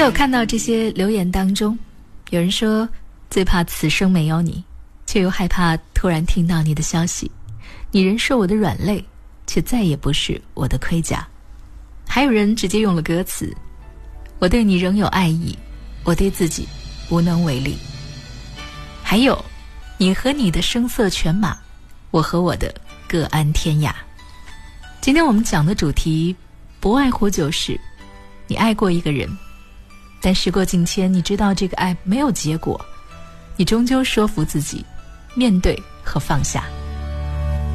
在我看到这些留言当中，有人说最怕此生没有你，却又害怕突然听到你的消息。你仍是我的软肋，却再也不是我的盔甲。还有人直接用了歌词，我对你仍有爱意，我对自己无能为力。还有，你和你的声色犬马，我和我的各安天涯。今天我们讲的主题不外乎就是你爱过一个人，但时过境迁，你知道这个爱没有结果，你终究说服自己面对和放下。